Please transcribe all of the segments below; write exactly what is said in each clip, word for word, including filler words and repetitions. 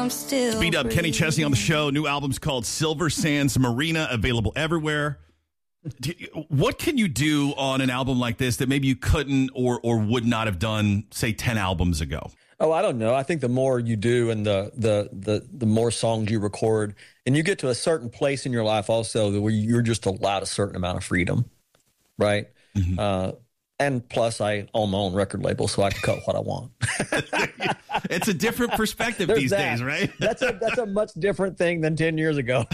I'm still Speed up. Kenny Chesney on the show. New album's called Silver Sands Marina, available everywhere. What can you do on an album like this that maybe you couldn't or or would not have done, say, ten albums ago? Oh, I don't know. I think the more you do and the the the the more songs you record, and you get to a certain place in your life also where you're just allowed a certain amount of freedom, right? Mm-hmm. Uh, and plus, I own my own record label, so I can cut what I want. It's a different perspective these that. days, right? That's a that's a much different thing than ten years ago.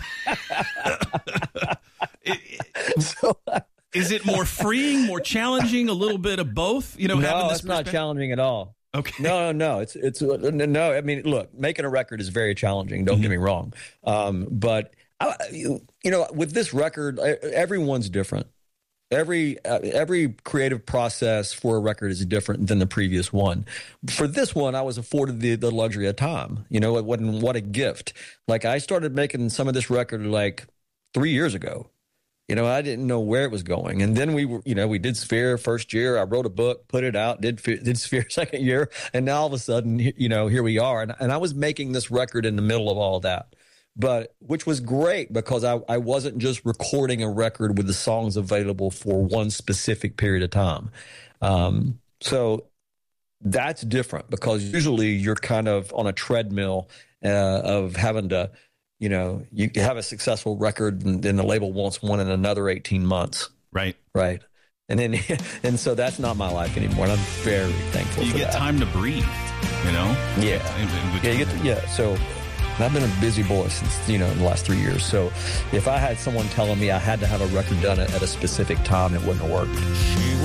it, it, so, uh, is it more freeing, more challenging, a little bit of both? You know, no, having this it's not challenging at all. Okay. No, no, no. It's it's no. I mean, look, making a record is very challenging. Don't mm-hmm. get me wrong. Um, but I, you, you know, with this record, everyone's different. Every uh, every creative process for a record is different than the previous one. For this one, I was afforded the, the luxury of time. You know, it wasn't what a gift. Like I started making some of this record like three years ago. You know, I didn't know where it was going. And then we were, you know, we did Sphere first year. I wrote a book, put it out, did did Sphere second year. And now all of a sudden, you know, here we are. And, and I was making this record in the middle of all that, but which was great because I, I wasn't just recording a record with the songs available for one specific period of time. Um, so that's different because usually you're kind of on a treadmill uh, of having to, you know, you have a successful record and then the label wants one in another eighteen months. Right. Right. And then, and so that's not my life anymore. And I'm very thankful you for that. You get time to breathe, you know? Yeah. Yeah, you get to, yeah. So I've been a busy boy since, you know, in the last three years. So if I had someone telling me I had to have a record done at a specific time, it wouldn't have worked.